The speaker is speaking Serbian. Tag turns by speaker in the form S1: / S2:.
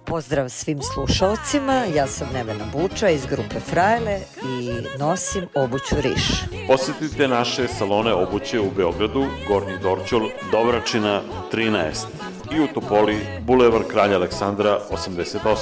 S1: pozdrav svim slušalcima, ja sam Nevena Buča iz grupe Frajle i nosim obuću Riš.
S2: Posetite naše salone obuće u Beogradu, Gornji Dorćol, Dobračina 13 i u Topoli, Bulevar Kralja Aleksandra 88.